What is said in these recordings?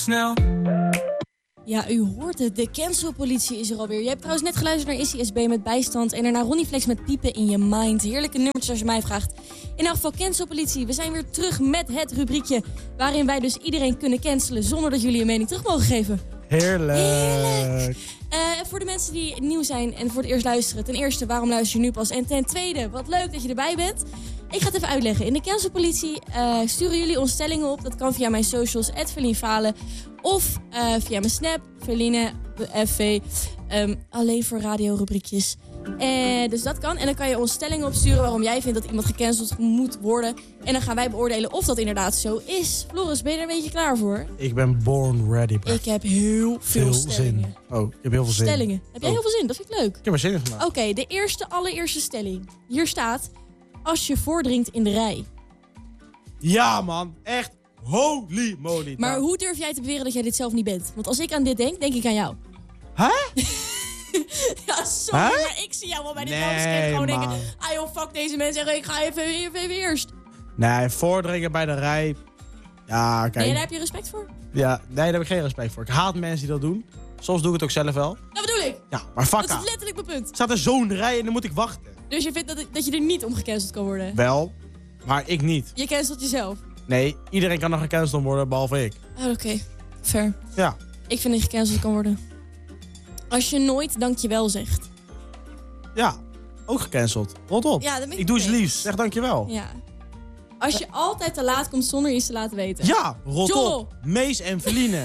Snel. Ja, u hoort het. De cancelpolitie is er alweer. Je hebt trouwens net geluisterd naar Issy SB met Bijstand. En daarna Ronnie Flex met Piepen in je mind. Heerlijke nummertjes als je mij vraagt. In elk geval cancelpolitie. We zijn weer terug met het rubriekje waarin wij dus iedereen kunnen cancelen zonder dat jullie een mening terug mogen geven. Heerlijk. Voor de mensen die nieuw zijn en voor het eerst luisteren. Ten eerste, waarom luister je nu pas? En ten tweede, wat leuk dat je erbij bent. Ik ga het even uitleggen. In de cancelpolitie sturen jullie ons stellingen op. Dat kan via mijn socials, @VerlienValen. Of via mijn Snap, Verline, FV. Alleen voor radiorubriekjes. Dus dat kan. En dan kan je ons stellingen opsturen waarom jij vindt dat iemand gecanceld moet worden. En dan gaan wij beoordelen of dat inderdaad zo is. Floris, ben je er een beetje klaar voor? Ik ben born ready. Bro. Ik heb heel veel stellingen. Zin. Oh, ik heb heel veel zin. Stellingen. Heb jij heel veel zin? Dat vind ik leuk. Ik heb er zin in vandaag. Oké, de allereerste stelling. Hier staat, als je voordringt in de rij. Ja, man. Echt. Holy moly. Maar hoe durf jij te beweren dat jij dit zelf niet bent? Want als ik aan dit denk, denk ik aan jou. Hè? Ja, sorry, maar ik zie jou wel bij dit landscape gewoon denken... Ah joh, fuck deze mensen, ik ga even eerst. Nee, voordringen bij de rij. Ja, kijk. Nee, daar heb je respect voor? Ja, nee, daar heb ik geen respect voor. Ik haat mensen die dat doen. Soms doe ik het ook zelf wel. Dat bedoel ik. Ja, maar fuck. Dat is letterlijk mijn punt. Staat er zo'n rij en dan moet ik wachten. Dus je vindt dat je er niet om gecanceld kan worden? Wel, maar ik niet. Je cancelt jezelf? Nee, iedereen kan nog gecanceld worden, behalve ik. Oh, oké. Fair. Ja. Ik vind dat je gecanceld kan worden. Als je nooit dankjewel zegt. Ja, ook gecanceld. Rot op. Ja, dat ben ik doe iets liefs. Zeg dankjewel. Ja. Als je altijd te laat komt zonder iets te laten weten. Ja, rot Joel. op. Mees en Verline.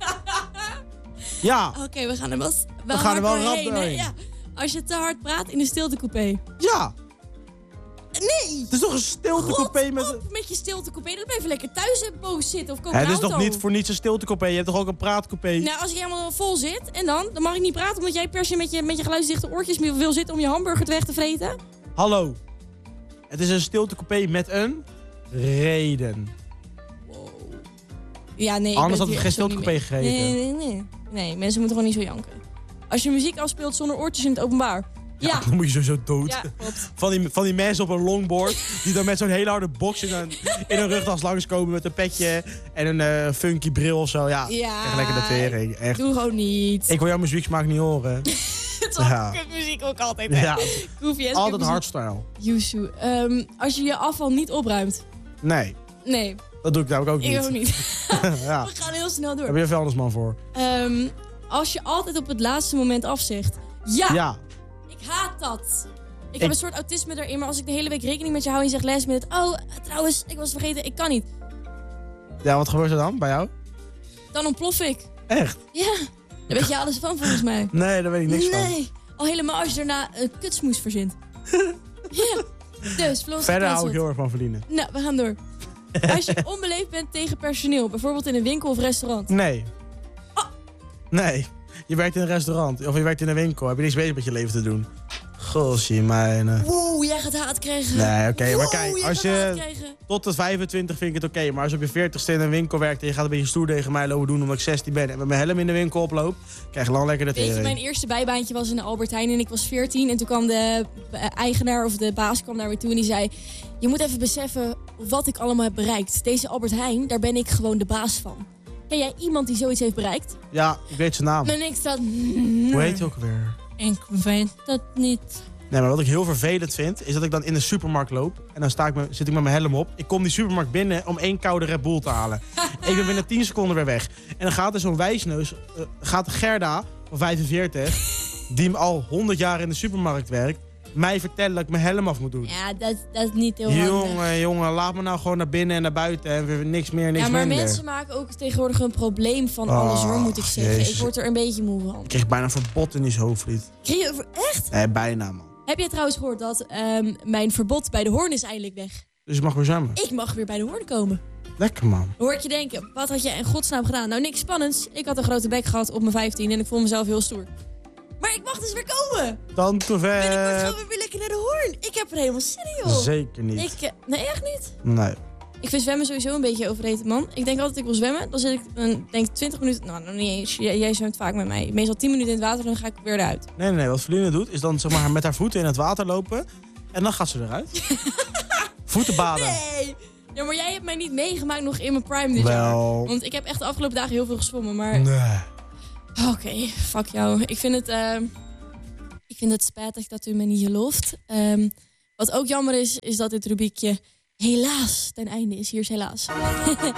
Ja. Oké, we gaan er wel gaan er wel rap doorheen, hè? doorheen. Ja. Als je te hard praat in de stiltecoupé. Ja. Nee! Het is toch een stiltecoupé met... Op met je stiltecoupé. Dan blijf je lekker thuis en boos zitten of koop Het een is auto. toch niet voor niets een stiltecoupé? Je hebt toch ook een praatcoupé? Nou, als je helemaal vol zit en dan mag ik niet praten omdat jij per se met je geluidsdichte oortjes wil zitten om je hamburger weg te vreten. Hallo. Het is een stiltecoupé met een reden. Ja, nee. Anders had het het geen stiltecoupé gegeten. Nee, mensen moeten gewoon niet zo janken. Als je muziek afspeelt zonder oortjes in het openbaar. Ja. Dan moet je sowieso dood. Ja, klopt. Van die mensen op een longboard die dan met zo'n hele harde box in een rugtas langskomen met een petje en een funky bril of zo. Ja, echt lekker de tering. Echt. Doe gewoon niet. Ik wil jouw muzieksmaak niet horen. Het is wel kutmuziek ook altijd, hè? Ja, Goofy, altijd hardstyle. Yusu. Als je je afval niet opruimt. Nee, Nee, dat doe ik namelijk ook niet. ik ook niet. Ja. We gaan heel snel Daar heb door. je een vuilnisman voor. Als je altijd op het laatste moment afzegt. Ja, Ja. ik haat dat. Ik heb een soort autisme erin, maar als ik de hele week rekening met je hou en je zegt last minute... Oh, trouwens, ik was vergeten, ik kan niet. Ja, wat gebeurt er dan bij jou? Dan ontplof ik. Echt? Ja, daar weet je alles van volgens mij. Nee, daar weet ik niks van. Nee, al helemaal als je daarna een kutsmoes verzint. Ja, dus Floris Verder hou ik gecanceld. heel erg van verdienen. Nou, we gaan door. Als je onbeleefd bent tegen personeel, bijvoorbeeld in een winkel of restaurant. Nee. Nee. Je werkt in een restaurant of je werkt in een winkel. Heb je niks bezig met je leven te doen? Gosje mijne. Wow, jij gaat haat krijgen. Nee, oké, maar Wow, kijk, jij als gaat haat je krijgen. tot de 25 vind ik het oké. Maar als je op je 40ste in een winkel werkt en je gaat een beetje stoer tegen mij lopen doen omdat ik 16 ben en met mijn helm in de winkel oploop, krijg je lang lekker de Weet je, tering. mijn eerste bijbaantje was in de Albert Heijn en ik was 14. En toen kwam de eigenaar of de baas kwam naar me toe en die zei... Je moet even beseffen wat ik allemaal heb bereikt. Deze Albert Heijn, daar ben ik gewoon de baas van. Ken jij iemand die zoiets heeft bereikt? Ja, ik weet zijn naam. En ik zat... Hoe heet hij ook alweer? Ik weet dat niet. Nee, maar wat ik heel vervelend vind, is dat ik dan in de supermarkt loop. En dan zit ik met mijn helm op. Ik kom die supermarkt binnen om 1 koude Red Bull te halen. Ik ben binnen 10 seconden weer weg. En dan gaat er zo'n wijsneus, gaat Gerda van 45, die al 100 jaar in de supermarkt werkt, mij vertellen dat ik mijn helm af moet doen. Ja, dat is niet heel handig. Jongen, laat me nou gewoon naar binnen en naar buiten en weer niks meer, niks Ja, maar minder. mensen maken ook tegenwoordig een probleem van alles, hoor, moet ik zeggen. Jezus. Ik word er een beetje moe van. Ik kreeg bijna een verbod in die hoofdvliet. Kreeg je echt? Nee, bijna, man. Heb jij trouwens gehoord dat mijn verbod bij de hoorn is eindelijk weg? Dus je mag weer zwemmen. Ik mag weer bij de hoorn komen. Lekker, man. Hoor ik je denken, wat had jij in godsnaam gedaan? Nou, niks spannends. Ik had een grote bek gehad op mijn 15 en ik vond mezelf heel stoer. Maar ik mag dus weer komen. Dan te ver. Binnenkort gaan we weer lekker naar de hoorn. Ik heb er helemaal zin in, joh. Zeker niet. Nee, echt niet. Nee. Ik vind zwemmen sowieso een beetje overrated, man. Ik denk altijd ik wil zwemmen. Dan zit ik, denk 20 minuten... Nou, nog niet eens. Jij zwemt vaak met mij. Meestal 10 minuten in het water, dan ga ik weer eruit. Nee. Wat Verline doet, is dan zeg maar met haar voeten in het water lopen. En dan gaat ze eruit. Voeten baden. Nee. Ja, maar jij hebt mij niet meegemaakt nog in mijn prime dit jaar. Want ik heb echt de afgelopen dagen heel veel gezwommen, maar... Nee. Oké, fuck jou. Ik vind het spijtig dat u me niet gelooft. Wat ook jammer is dat dit rubriekje helaas ten einde is. Hier is helaas.